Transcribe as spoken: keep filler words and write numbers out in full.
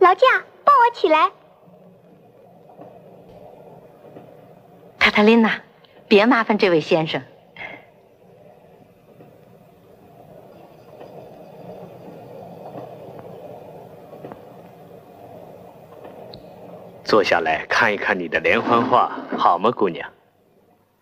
劳驾，抱我起来。 卡塔琳娜，别麻烦这位先生。 坐下来看一看你的连环画，好吗，姑娘？